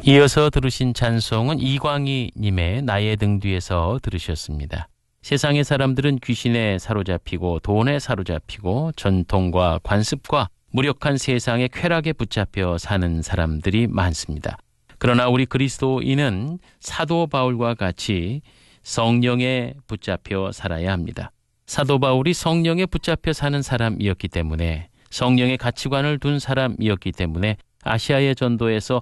이어서 들으신 찬송은 이광희님의 나의 등 뒤에서 들으셨습니다. 세상의 사람들은 귀신에 사로잡히고 돈에 사로잡히고 전통과 관습과 무력한 세상의 쾌락에 붙잡혀 사는 사람들이 많습니다. 그러나 우리 그리스도인은 사도 바울과 같이 성령에 붙잡혀 살아야 합니다. 사도 바울이 성령에 붙잡혀 사는 사람이었기 때문에, 성령의 가치관을 둔 사람이었기 때문에 아시아의 전도에서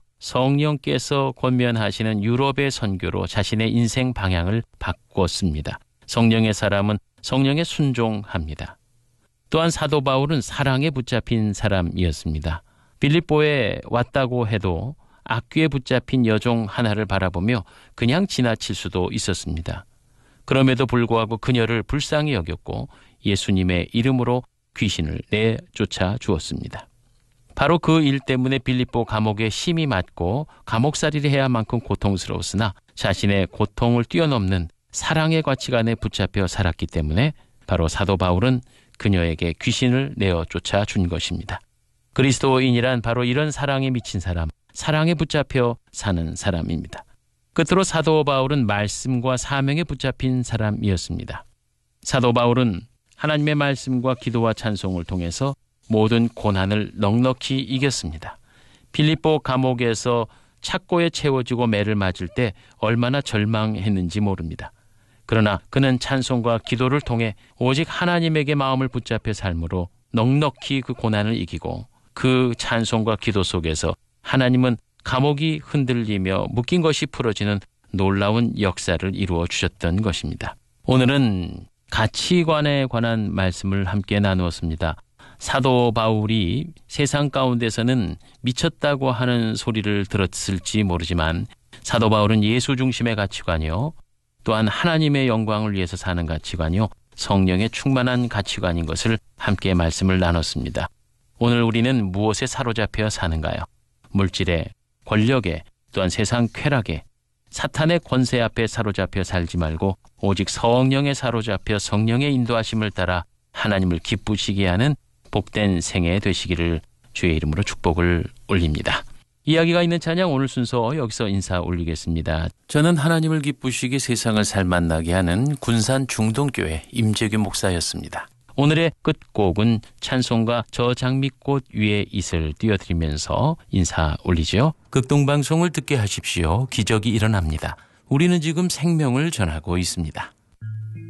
성령께서 권면하시는 유럽의 선교로 자신의 인생 방향을 바꿨습니다. 성령의 사람은 성령에 순종합니다. 또한 사도 바울은 사랑에 붙잡힌 사람이었습니다. 빌립보에 왔다고 해도 악귀에 붙잡힌 여종 하나를 바라보며 그냥 지나칠 수도 있었습니다. 그럼에도 불구하고 그녀를 불쌍히 여겼고 예수님의 이름으로 귀신을 내쫓아 주었습니다. 바로 그 일 때문에 빌립보 감옥에 심히 맞고 감옥살이를 해야 할 만큼 고통스러웠으나 자신의 고통을 뛰어넘는 사랑의 가치관에 붙잡혀 살았기 때문에 바로 사도 바울은 그녀에게 귀신을 내어 쫓아 준 것입니다. 그리스도인이란 바로 이런 사랑에 미친 사람, 사랑에 붙잡혀 사는 사람입니다. 끝으로 사도 바울은 말씀과 사명에 붙잡힌 사람이었습니다. 사도 바울은 하나님의 말씀과 기도와 찬송을 통해서 모든 고난을 넉넉히 이겼습니다. 빌립보 감옥에서 착고에 채워지고 매를 맞을 때 얼마나 절망했는지 모릅니다. 그러나 그는 찬송과 기도를 통해 오직 하나님에게 마음을 붙잡혀 삶으로 넉넉히 그 고난을 이기고, 그 찬송과 기도 속에서 하나님은 감옥이 흔들리며 묶인 것이 풀어지는 놀라운 역사를 이루어 주셨던 것입니다. 오늘은 가치관에 관한 말씀을 함께 나누었습니다. 사도 바울이 세상 가운데서는 미쳤다고 하는 소리를 들었을지 모르지만 사도 바울은 예수 중심의 가치관이요, 또한 하나님의 영광을 위해서 사는 가치관이요, 성령의 충만한 가치관인 것을 함께 말씀을 나눴습니다. 오늘 우리는 무엇에 사로잡혀 사는가요? 물질에, 권력에, 또한 세상 쾌락에, 사탄의 권세 앞에 사로잡혀 살지 말고 오직 성령에 사로잡혀 성령의 인도하심을 따라 하나님을 기쁘시게 하는 복된 생애 되시기를 주의 이름으로 축복을 올립니다. 이야기가 있는 찬양 오늘 순서 여기서 인사 올리겠습니다. 저는 하나님을 기쁘시게 세상을 살만나게 하는 군산 중동교회 임재규 목사였습니다. 오늘의 끝곡은 찬송가 저 장미꽃 위에 이슬 띄워드리면서 인사 올리죠. 극동방송을 듣게 하십시오. 기적이 일어납니다. 우리는 지금 생명을 전하고 있습니다.